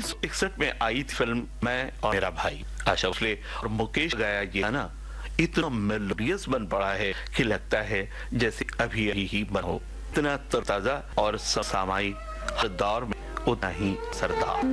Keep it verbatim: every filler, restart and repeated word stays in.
उन्नीस सौ इकसठ में आई थी फिल्म मैं और मेरा भाई। आशा भोसले और मुकेश गाया ये गाना इतना मेलोडियस बन पड़ा है कि लगता है जैसे अभी अभी ही बनो। इतना तरताजा और समसामयिक हर दौर में उतना ही सरदार।